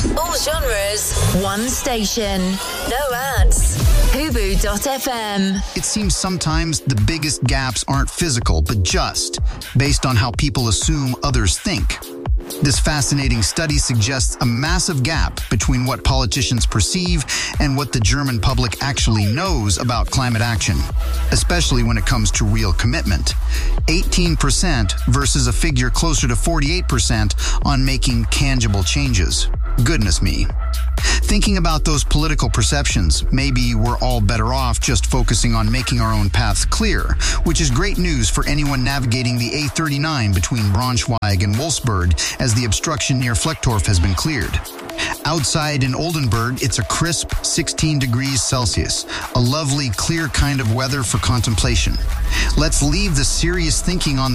All genres, one station. No ads. Hubu.fm. It seems sometimes the biggest gaps aren't physical, but just based on how people assume others think. This fascinating study suggests a massive gap between what politicians perceive and what the German public actually knows about climate action, especially when it comes to real commitment. 18% versus a figure closer to 48% on making tangible changes. Goodness me. Thinking about those political perceptions, maybe we're all better off just focusing on making our own paths clear, which is great news for anyone navigating the A39 between Braunschweig and Wolfsburg, as the obstruction near Flecktorf has been cleared. Outside in Oldenburg, it's a crisp 16 degrees Celsius, a lovely, clear kind of weather for contemplation. Let's leave the serious thinking on